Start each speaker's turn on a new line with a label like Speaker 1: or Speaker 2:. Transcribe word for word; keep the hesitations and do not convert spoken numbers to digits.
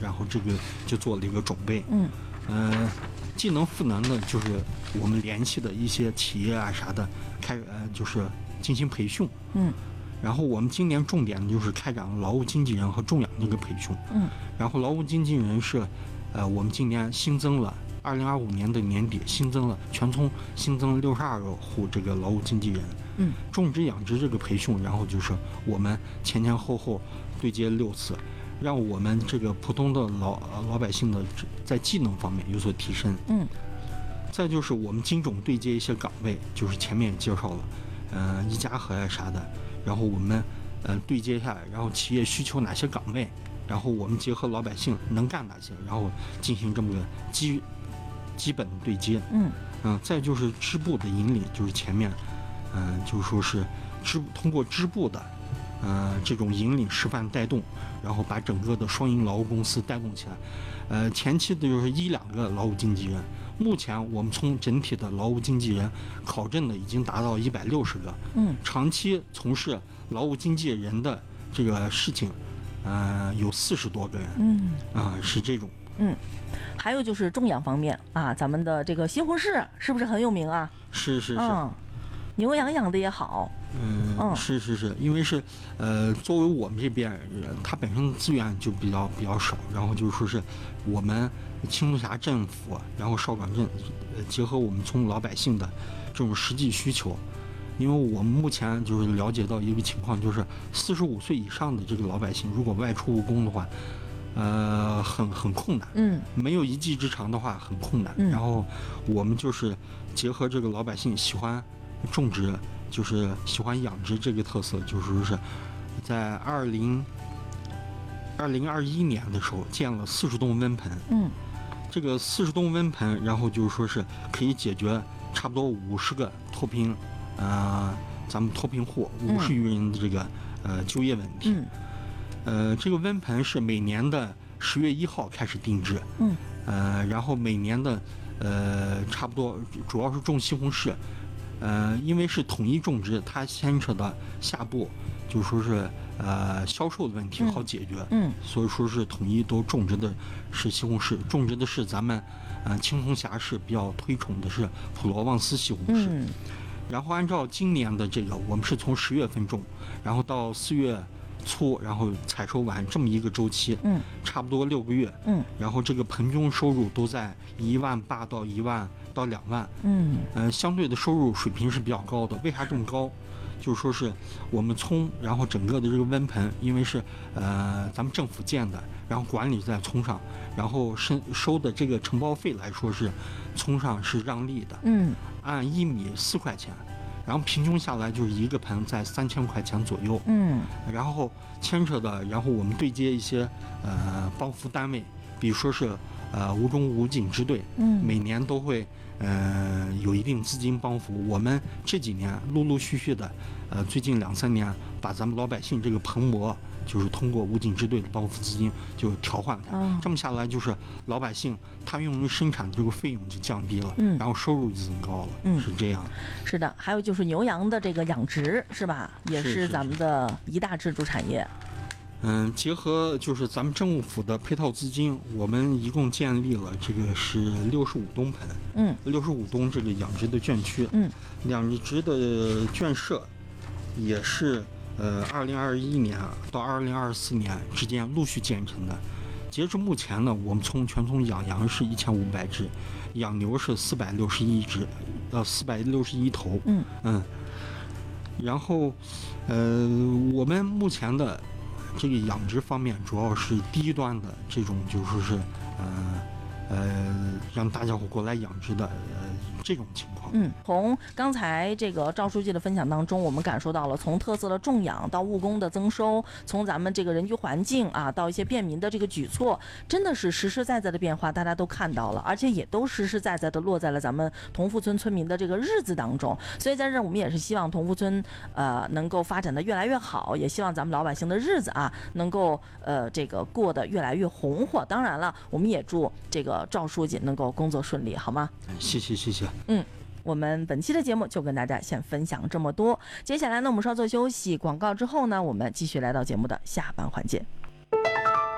Speaker 1: 然后这个就做了一个准备。
Speaker 2: 嗯，
Speaker 1: 呃，技能赋能的就是我们联系的一些企业啊啥的，开呃就是进行培训。
Speaker 2: 嗯，
Speaker 1: 然后我们今年重点就是开展劳务经纪人和重养这个培训。
Speaker 2: 嗯，
Speaker 1: 然后劳务经纪人是，呃，我们今年新增了。二零二五年的年底新增了全村新增六十二个户这个劳务经纪人。
Speaker 2: 嗯，
Speaker 1: 种植养殖这个培训，然后就是我们前前后后对接六次，让我们这个普通的老老百姓的在技能方面有所提升。
Speaker 2: 嗯，
Speaker 1: 再就是我们精准对接一些岗位，就是前面也介绍了，呃，一家和呀啥的，然后我们呃对接下来，然后企业需求哪些岗位，然后我们结合老百姓能干哪些，然后进行这么个基。基本的对接。
Speaker 2: 嗯
Speaker 1: 嗯、呃，再就是支部的引领，就是前面，嗯、呃，就是说是支通过支部的，呃，这种引领示范带动，然后把整个的双赢劳务公司带动起来。呃，前期的就是一两个劳务经纪人，目前我们从整体的劳务经纪人考证的已经达到一百六十个。
Speaker 2: 嗯，
Speaker 1: 长期从事劳务经纪人的这个事情，呃，有四十多个人。
Speaker 2: 嗯
Speaker 1: 啊、呃，是这种。
Speaker 2: 嗯，还有就是种养方面啊，咱们的这个西红柿是不是很有名啊？
Speaker 1: 是是是，
Speaker 2: 嗯，牛羊养的也好。
Speaker 1: 嗯，
Speaker 2: 嗯
Speaker 1: 是是是，因为是，呃，作为我们这边人，它本身资源就比较比较少，然后就是说是我们青龙峡政府，然后邵岗镇，呃，结合我们从老百姓的这种实际需求，因为我们目前就是了解到一个情况，就是四十五岁以上的这个老百姓，如果外出务工的话。呃，很很困难，
Speaker 2: 嗯，
Speaker 1: 没有一技之长的话很困难。
Speaker 2: 嗯，
Speaker 1: 然后我们就是结合这个老百姓喜欢种植，就是喜欢养殖这个特色，就是说是在二零二零二一年的时候建了四十栋温盆。
Speaker 2: 嗯，这
Speaker 1: 个四十栋温盆，然后就是说是可以解决差不多五十个脱贫，呃，咱们脱贫户五十余人的这个、嗯、呃就业问题。
Speaker 2: 嗯。
Speaker 1: 呃，这个温盆是每年的十月一号开始定制，
Speaker 2: 嗯，
Speaker 1: 呃，然后每年的，呃，差不多主要是种西红柿，呃，因为是统一种植，它牵扯到下部，就说是呃销售的问题好解决，
Speaker 2: 嗯，
Speaker 1: 所以说是统一都种植的是西红柿，种植的是咱们呃青铜峡市比较推崇的是普罗旺斯西红柿，
Speaker 2: 嗯，
Speaker 1: 然后按照今年的这个，我们是从十月份种，然后到四月。粗，然后采收完这么一个周期，
Speaker 2: 嗯，
Speaker 1: 差不多六个月，
Speaker 2: 嗯，
Speaker 1: 然后这个盆中收入都在一万八到一万到两万，
Speaker 2: 嗯，
Speaker 1: 呃，相对的收入水平是比较高的。为啥这么高？就是说是我们葱，然后整个的这个温盆，因为是呃咱们政府建的，然后管理在葱上，然后收收的这个承包费来说是葱上是让利的，
Speaker 2: 嗯，
Speaker 1: 按一米四块钱。然后平均下来就是一个盆在三千块钱左右，
Speaker 2: 嗯，
Speaker 1: 然后牵扯的，然后我们对接一些呃帮扶单位，比如说是呃吴中武警支队，
Speaker 2: 嗯，
Speaker 1: 每年都会呃有一定资金帮扶。我们这几年陆陆续续的，呃最近两三年把咱们老百姓这个棚膜，就是通过武警支队的帮扶资金就调换开，
Speaker 2: 哦、
Speaker 1: 这么下来就是老百姓他用于生产的这个费用就降低了，
Speaker 2: 嗯，
Speaker 1: 然后收入就增高了，
Speaker 2: 嗯，
Speaker 1: 是这样。
Speaker 2: 是的，还有就是牛羊的这个养殖是吧，也是咱们的一大支柱产业。
Speaker 1: 嗯，结合就是咱们政府的配套资金，我们一共建立了这个是六十五栋盆，
Speaker 2: 嗯，
Speaker 1: 六十五栋这个养殖的圈区，
Speaker 2: 嗯，
Speaker 1: 养殖的圈舍也是呃二零二一年到二零二四年之间陆续建成的。截至目前呢，我们从全村养羊是一千五百只，养牛是四百六十一只，呃四百六十一头，
Speaker 2: 嗯
Speaker 1: 嗯，然后呃我们目前的这个养殖方面主要是低端的这种，就说是呃呃让大家伙过来养殖的呃这种情况。
Speaker 2: 嗯，从刚才这个赵书记的分享当中，我们感受到了从特色的种养到务工的增收，从咱们这个人居环境啊到一些便民的这个举措，真的是实实在在的变化，大家都看到了，而且也都实实在在的落在了咱们同富村村民的这个日子当中。所以在这儿我们也是希望同富村呃能够发展的越来越好，也希望咱们老百姓的日子啊能够呃这个过得越来越红火。当然了，我们也祝这个赵书记能够工作顺利，好吗？
Speaker 1: 谢谢谢谢。
Speaker 2: 嗯。我们本期的节目就跟大家先分享这么多，接下来呢我们稍作休息，广告之后呢我们继续来到节目的下半环节。